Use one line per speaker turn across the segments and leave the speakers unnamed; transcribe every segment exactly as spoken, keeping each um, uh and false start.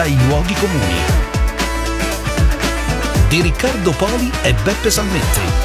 ai luoghi comuni di Riccardo Poli e Beppe Salmetti.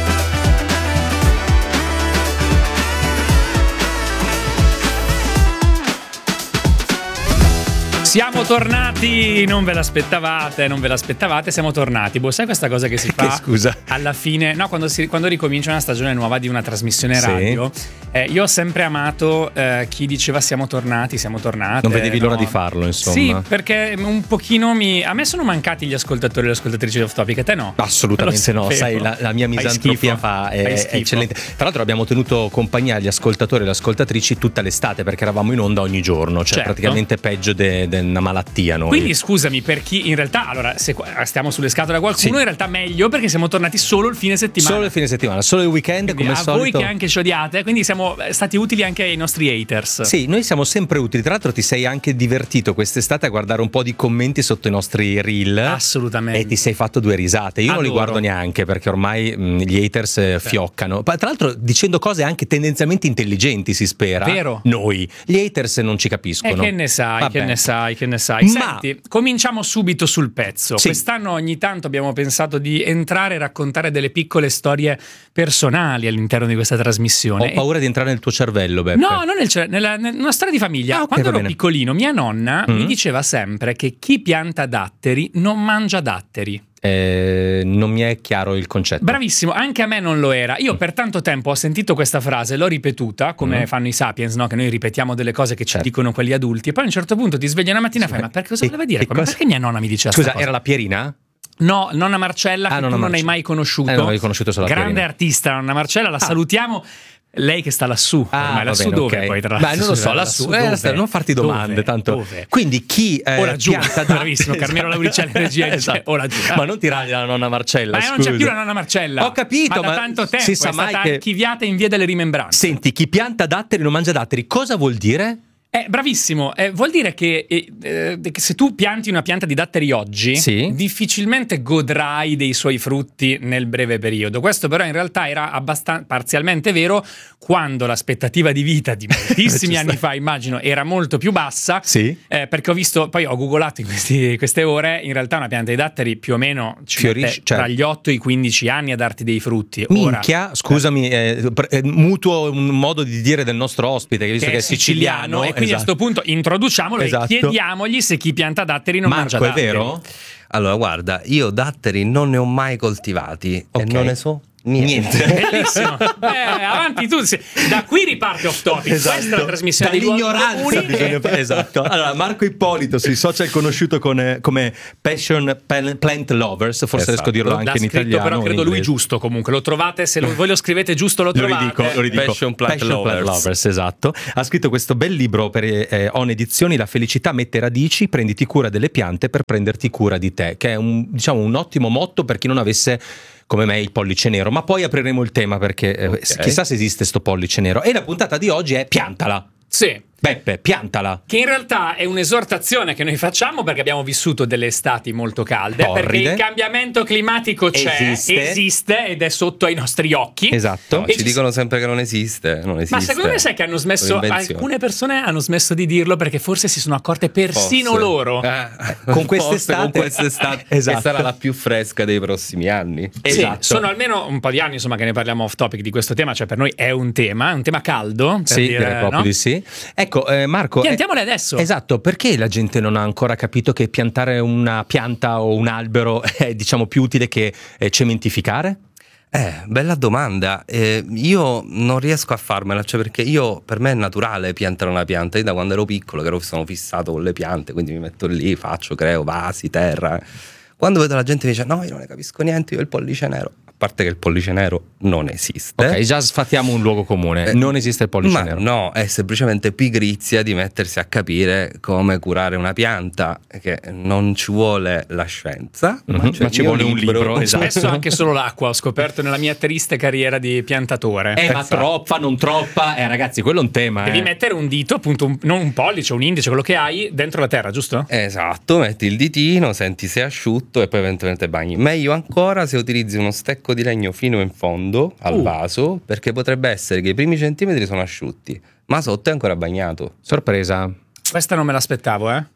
Siamo tornati, non ve l'aspettavate, non ve l'aspettavate, siamo tornati. Boh, sai questa cosa che si fa?
Che scusa?
Alla fine, no, quando, si, quando ricomincia una stagione nuova di una trasmissione radio, sì. eh, io ho sempre amato eh, chi diceva siamo tornati, siamo tornati.
Non vedevi no? l'ora di farlo, insomma.
Sì, perché un pochino mi... A me sono mancati gli ascoltatori e le ascoltatrici di Off Topic, a te no?
Assolutamente no, sai, la, la mia misantropia fa è, è eccellente. Tra l'altro abbiamo tenuto compagnia agli ascoltatori e le ascoltatrici tutta l'estate, perché eravamo in onda ogni giorno, cioè certo. praticamente peggio di una malattia noi.
Quindi scusami, per chi in realtà, allora se stiamo sulle scatole a qualcuno, sì. in realtà meglio, perché siamo tornati solo il fine settimana.
Solo il fine settimana, solo il weekend,
quindi
come
a
solito.
Voi che anche ci odiate, quindi siamo stati utili anche ai nostri haters.
Sì, noi siamo sempre utili. Tra l'altro ti sei anche divertito quest'estate a guardare un po' di commenti sotto i nostri reel.
Assolutamente.
E ti sei fatto due risate. Io Adoro. non li guardo neanche, perché ormai mh, gli haters eh, fioccano. Tra l'altro dicendo cose anche tendenzialmente intelligenti, si spera.
Vero.
Noi. Gli haters non ci capiscono.
E che ne sai,
Vabbè.
che ne sai, che ne sai.
Ma
Senti, cominciamo subito sul pezzo. Sì. Quest'anno ogni tanto abbiamo pensato di entrare e raccontare delle piccole storie personali all'interno di questa trasmissione.
Ho paura e... di entrare nel tuo cervello, Beppe.
No, non nel cervello, nella, nella una storia di famiglia.
Ah, okay,
Quando ero
bene.
piccolino, mia nonna
mm-hmm.
mi diceva sempre che chi pianta datteri non mangia datteri.
Eh, non mi è chiaro il concetto.
Bravissimo, anche a me non lo era. Io per tanto tempo ho sentito questa frase, l'ho ripetuta, come mm. fanno i Sapiens, no? Che noi ripetiamo delle cose che ci certo. dicono quelli adulti, e poi a un certo punto ti svegli una mattina e fai: ma per cosa voleva dire? Come, perché mia nonna mi diceva
Scusa,
sta cosa?
Era la Pierina?
No, nonna Marcella,
ah,
che
nonna
tu non
Marce-
hai mai conosciuto.
Eh, non hai conosciuto solo la
Grande
Pierina.
artista, nonna Marcella, la ah. salutiamo. Lei che sta lassù,
ah,
ormai lassù
bene,
dove
okay.
poi tra
l'altro? Beh, non lo so, lassù, lassù eh, non farti domande,
dove?
tanto.
Dove?
Quindi chi eh,
ora giù,
pianta
bravissimo, Carmelo Lauricella in regia,
esatto.
ora giù.
Ma non tirare la nonna Marcella,
ma
scusa.
non c'è più la nonna Marcella.
Ho capito,
ma da
ma
tanto tempo
si sa
è
mai
stata
che...
archiviata in via delle Rimembranze.
Senti, chi pianta datteri non mangia datteri, cosa vuol dire?
Eh, bravissimo, eh, vuol dire che, eh, che se tu pianti una pianta di datteri oggi,
sì.
difficilmente godrai dei suoi frutti nel breve periodo. Questo però in realtà era abbastanza parzialmente vero quando l'aspettativa di vita di moltissimi anni fa, immagino, era molto più bassa,
sì.
eh, perché ho visto, poi ho googolato in questi, queste ore, in realtà una pianta di datteri più o meno ci
Fiorisce,
mette tra
cioè...
gli otto e i quindici anni a darti dei frutti.
Minchia,
Ora,
scusami, eh, eh, mutuo un modo di dire del nostro ospite, che visto che, che è siciliano,
e quindi esatto. a questo punto introduciamolo
esatto.
e chiediamogli se chi pianta datteri non
Marco,
mangia datteri.
È vero?
Allora guarda, io datteri non ne ho mai coltivati, okay. e non ne so niente.
Niente. Bellissimo. Eh, avanti tu. Da qui riparte Off Topic.
Esatto.
Questa è la trasmissione di
dall'ignoranza bisogna fare. Esatto. Allora, Marco Ippolito sui social conosciuto con, come Passion Plant Lovers, forse
esatto.
riesco a dirlo anche
L'ha
in
scritto,
italiano.
Però credo lui giusto comunque. Lo trovate, se lo, voi lo scrivete giusto lo trovate.
Lo ridico, lo ridico.
Passion Plant,
Passion
Lovers.
Plant Lovers, esatto. Ha scritto questo bel libro per eh, On Edizioni, La felicità mette radici, prenditi cura delle piante per prenderti cura di te, che è un, diciamo, un ottimo motto per chi non avesse come me il pollice nero, ma poi apriremo il tema perché eh, okay. chissà se esiste sto pollice nero. E la puntata di oggi è piantala.
Sì.
Beppe, piantala.
Che in realtà è un'esortazione che noi facciamo perché abbiamo vissuto delle estati molto calde,
Torride.
perché il cambiamento climatico c'è,
esiste.
esiste ed è sotto ai nostri occhi.
Esatto.
No, ci dicono sempre che non esiste, non esiste.
Ma secondo me sai che hanno smesso, alcune persone hanno smesso di dirlo perché forse si sono accorte persino
forse.
loro.
Eh,
con quest'estate,
con quest'estate
esatto.
che sarà la più fresca dei prossimi anni.
Esatto.
Sì, sono almeno un po' di anni insomma che ne parliamo off topic di questo tema, cioè per noi è un tema, è un tema caldo. Per
sì,
dire,
direi proprio
no?
di sì. Ecco, eh, Marco.
Piantiamole adesso.
Esatto, perché la gente non ha ancora capito che piantare una pianta o un albero è diciamo più utile che eh, cementificare?
Eh, bella domanda. Eh, io non riesco a farmela, cioè perché io per me è naturale piantare una pianta. Io da quando ero piccolo che ero sono fissato con le piante, quindi mi metto lì, faccio, creo vasi, terra. Quando vedo la gente che dice no, io non ne capisco niente, io ho il pollice nero. A parte che il pollice nero non esiste.
Ok, già sfattiamo un luogo comune. Eh, non esiste il pollice
ma
nero.
No, è semplicemente pigrizia di mettersi a capire come curare una pianta, che non ci vuole la scienza,
mm-hmm,
ma,
ma ci vuole un libro.
libro
esatto.
Spesso anche solo l'acqua, ho scoperto nella mia triste carriera di piantatore.
Eh, ma troppa, non troppa. Eh, ragazzi, quello è un tema.
Devi
eh.
mettere un dito, appunto, un, non un pollice, un indice, quello che hai, dentro la terra, giusto?
Esatto, metti il ditino, senti se è asciutto e poi eventualmente bagni. Meglio ancora se utilizzi uno stecco di legno fino in fondo al
uh.
vaso, perché potrebbe essere che i primi centimetri sono asciutti, ma sotto è ancora bagnato.
Sorpresa.
Questa non me l'aspettavo, eh?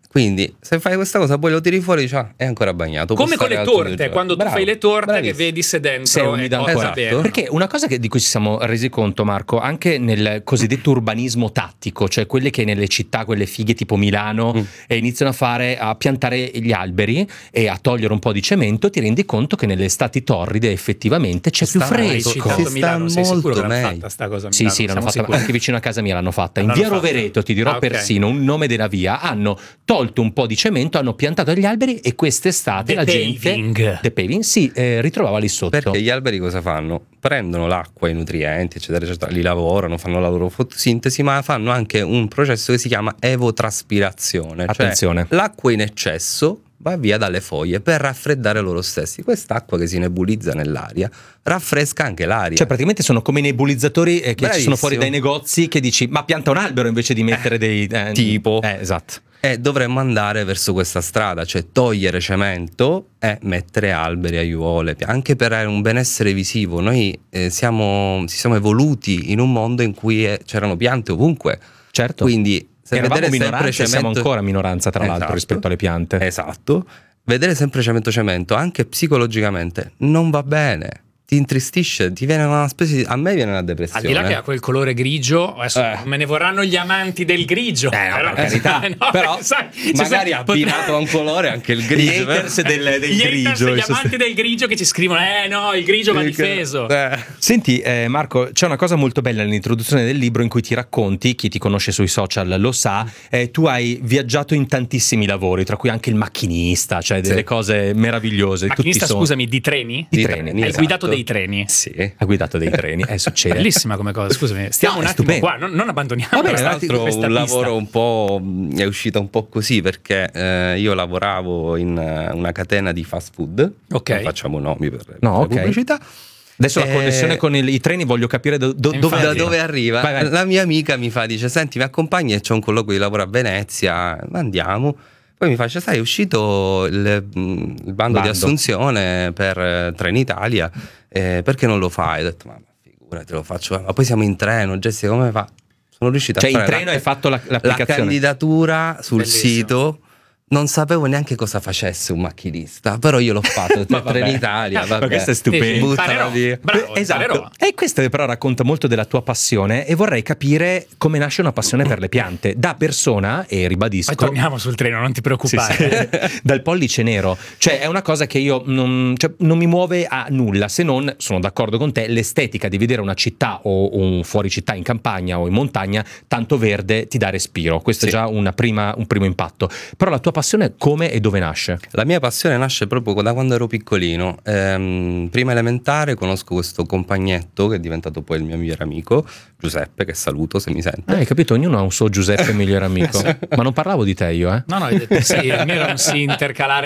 Quindi se fai questa cosa poi lo tiri fuori, dici, ah, è ancora bagnato.
Come con le torte, quando tu
Bravo,
fai le torte
bravissimo.
che vedi se dentro
Se è umida
è
ancora.
cotta
Esatto.
bene.
Perché una cosa che, di cui ci siamo resi conto, Marco, anche nel cosiddetto urbanismo tattico, cioè quelle che nelle città, quelle fighe tipo Milano,
Mm.
e iniziano a fare, a piantare gli alberi e a togliere un po' di cemento, ti rendi conto che nelle estati torride effettivamente c'è più
Sta
Hai
fresco.
citato
Si
Milano,
sta
sei sicuro che
molto
l'hanno
meglio.
fatta sta cosa a
Sì,
Milano?
sì, l'hanno
Siamo
fatta
sicuri?
anche vicino a casa mia, l'hanno fatta. In
L'hanno
via
fatta?
Rovereto, ti dirò
Ah, ok.
persino un nome della via, hanno tolto un po' di cemento, hanno piantato gli alberi e quest'estate la
Depaving.
gente The paving, sì, eh, ritrovava lì sotto.
Perché gli alberi cosa fanno? Prendono l'acqua, i nutrienti, eccetera, eccetera, li lavorano, fanno la loro fotosintesi, ma fanno anche un processo che si chiama evotraspirazione.
Attenzione.
Cioè l'acqua in eccesso va via dalle foglie per raffreddare loro stessi. Quest'acqua che si nebulizza nell'aria raffresca anche l'aria.
Cioè praticamente sono come i nebulizzatori eh, che ci sono
Bravissimo.
fuori dai negozi che dici ma pianta un albero invece di mettere dei... eh,
tipo.
Eh, esatto.
E dovremmo andare verso questa strada, cioè togliere cemento e mettere alberi, aiuole, anche per un benessere visivo. Noi eh, siamo, ci siamo evoluti in un mondo in cui eh, c'erano piante ovunque.
Certo.
Quindi se
Eravamo
vedere sempre
minoranze,
cemento,
siamo ancora minoranza tra l'altro
Esatto.
rispetto alle piante.
Esatto. Vedere sempre cemento cemento, anche psicologicamente, non va bene. Ti intristisce, ti viene una specie di... A me viene una
Al
depressione.
di là che ha quel colore grigio, adesso
Eh.
me ne vorranno gli amanti del grigio.
Eh, no,
però,
per carità.
no,
Però
sai, ci
magari
sono-
abbinato a un colore anche il
Gli
grigio.
haters del, del
gli haters,
grigio.
gli
in
amanti del grigio che ci scrivono eh no, il grigio va difeso.
Eh.
Senti eh, Marco, c'è una cosa molto bella nell'introduzione del libro in cui ti racconti, chi ti conosce sui social lo sa, eh, tu hai viaggiato in tantissimi lavori, tra cui anche il macchinista, cioè delle
Sì.
cose meravigliose.
Macchinista,
Tutti sono-
scusami, di treni?
Di
Di
treni,
treni,
Hai
esatto.
guidato dei treni?
Sì.
Ha guidato dei treni, eh, succede.
Bellissima come cosa, scusami. Stiamo
No,
un
è
attimo
stupendo.
qua, non, non abbandoniamo
Vabbè,
questa,
Tra l'altro
questa
un
pista.
lavoro un po' mh, è uscito un po' così perché eh, io lavoravo in eh, una catena di fast food.
Ok.
Non facciamo nomi per
No,
la
ok.
pubblicità.
Adesso la
Eh,
connessione con il- i treni voglio capire do- do-
Infatti.
dove
Da
arriva.
dove arriva?
Vai, vai.
La mia amica mi fa, dice, senti, mi accompagni e c'è un colloquio di lavoro a Venezia, andiamo. Poi mi fa, sai, è uscito il, mh, il bando,
Bando.
di assunzione per eh, Trenitalia, eh, perché non lo fai? Ho detto, ma figurati, lo faccio. Ma poi siamo in treno, Jessica, come fa? Sono riuscito
Cioè
a
in
fare
treno
la-
hai fatto la-
la
l'applicazione.
candidatura sul
Bellissimo.
sito. Non sapevo neanche cosa facesse un macchinista, però io l'ho fatto. Ho detto,
Ma vabbè.
Trenitalia,
Ma
vabbè.
questo è stupendo.
Buttala
Imparerò.
via.
Bravo,
Esatto.
imparerò.
E questo però racconta molto della tua passione e vorrei capire come nasce una passione per le piante. Da persona, e ribadisco,
Poi torniamo sul treno, non ti
Sì,
preoccupare.
sì. Dal pollice nero, cioè è una cosa che io non, cioè, non mi muove a nulla, se non, sono d'accordo con te, l'estetica di vedere una città o un fuori città in campagna o in montagna tanto verde ti dà respiro. Questo
Sì.
è già una prima, un primo impatto. Però la tua passione come e dove nasce?
La mia passione nasce proprio da quando ero piccolino. Ehm, prima elementare conosco questo compagnetto che è diventato poi il mio migliore amico, Giuseppe, che saluto se mi sente.
Ah, hai capito? Ognuno ha un suo Giuseppe migliore amico. Ma non parlavo di te io, eh?
No, no, hai detto sì, il mio era un sì intercalare